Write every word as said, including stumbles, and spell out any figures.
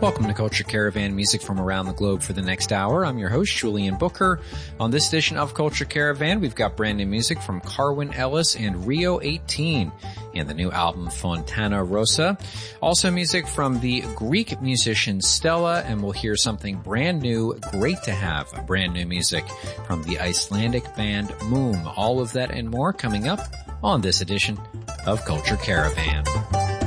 Welcome to Culture Caravan, music from around the globe for the next hour. I'm your host, Julian Booker. On this edition of Culture Caravan, we've got brand new music from Carwyn Ellis and Rio eighteen and the new album Fontana Rosa. Also music from the Greek musician Stella, and we'll hear something brand new, great to have, brand new music from the Icelandic band Moom. All of that and more coming up on this edition of Culture Caravan.